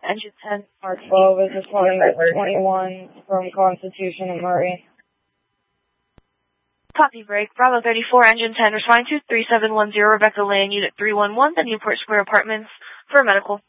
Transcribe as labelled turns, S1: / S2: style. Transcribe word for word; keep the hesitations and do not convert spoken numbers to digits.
S1: Engine ten, R twelve is responding to twenty-one from Constitution and Murray.
S2: Copy break. Bravo thirty-four, Engine ten, responding to three seven one zero Rebecca Lane, Unit three one one, the Newport Square Apartments, for medical.